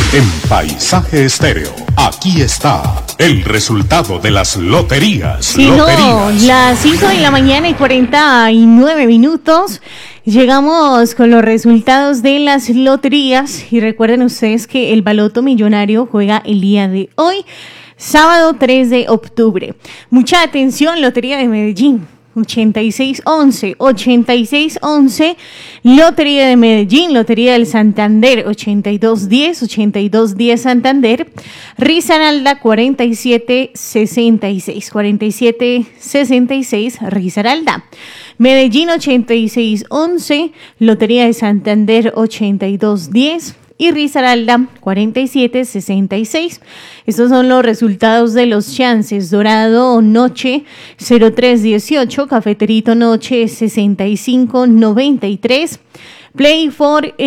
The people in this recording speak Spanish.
En Paisaje Estéreo, aquí está el resultado de las loterías. Sí, las 5:49 llegamos con los resultados de las loterías y recuerden ustedes que el Baloto Millonario juega el día de hoy, sábado 3 de octubre. Mucha atención, Lotería de Medellín. 8611, Lotería de Medellín, Lotería del Santander, 8210 Santander, Risaralda 4766, Risaralda. Medellín 8611, Lotería de Santander 8210 y Risaralda 4766. Estos son los resultados de los chances. Dorado Noche 0318, Cafeterito Noche 6593, Play for